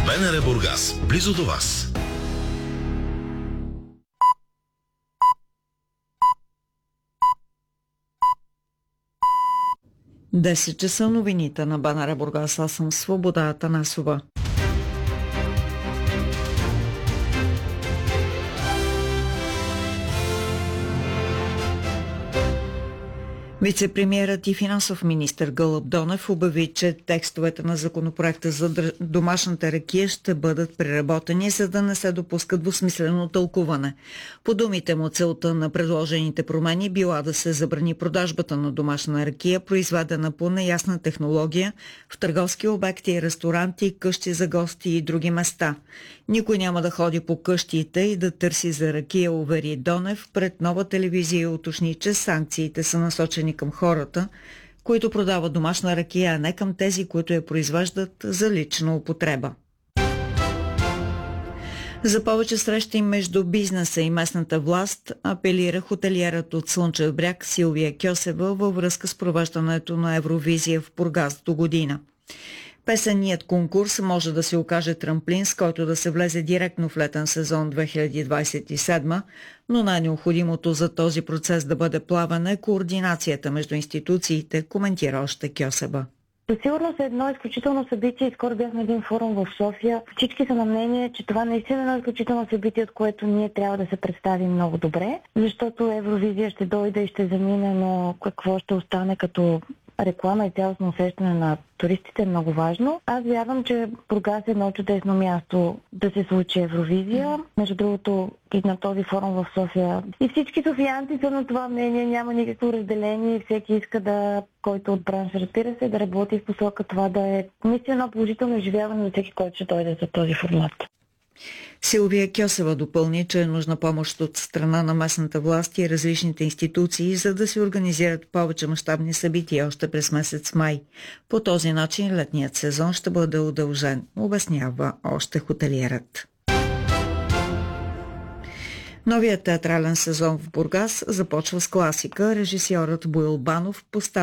БНР Бургас, близо до вас. 10 часа, новините на БНР Бургас. Аз съм Свобода Атанасова. Вице-премиерът и финансов министър Гълъб Донев обяви, че текстовете на законопроекта за домашната ракия ще бъдат преработени, за да не се допуска двусмислено тълкуване. По думите му, целта на предложените промени била да се забрани продажбата на домашна ракия, произведена по неясна технология в търговски обекти, ресторанти, къщи за гости и други места. Никой няма да ходи по къщите и да търси за ракия, увери Донев пред Нова телевизия и уточни, че санкциите са насочени към хората, които продават домашна ракия, а не към тези, които я произвеждат за лична употреба. За повече срещи между бизнеса и местната власт апелира хотелиерът от Слънчев бряг Силвия Кьосева във връзка с провеждането на Евровизия в Бургас до година. Песенният конкурс може да се окаже трамплин, с който да се влезе директно в летен сезон 2027, но най-необходимото за този процес да бъде плавен е координацията между институциите, коментира още Кьосева. Със сигурност е едно изключително събитие. Скоро бях на един форум в София. Всички са на мнение, че това наистина е едно изключително събитие, от което ние трябва да се представим много добре, защото Евровизия ще дойде и ще замине, но какво ще остане като реклама и цялостно усещане на туристите е много важно. Аз вярвам, че Бургас е едно чудесно място да се случи Евровизия. Между другото, и на този форум в София. И всички софиянци са на това мнение, няма никакво разделение. Всеки иска да, който от бранша, разбира се, да работи в посока това да е наистина едно положително изживяване за всеки, който ще дойде за този формат. Силвия Кьосева допълни, че е нужна помощ от страна на местната власт и различните институции, за да се организират повече мащабни събития още през месец май. По този начин летният сезон ще бъде удължен, обяснява още хотелиерът. Новият театрален сезон в Бургас започва с класика. Режисьорът Боил Банов поставя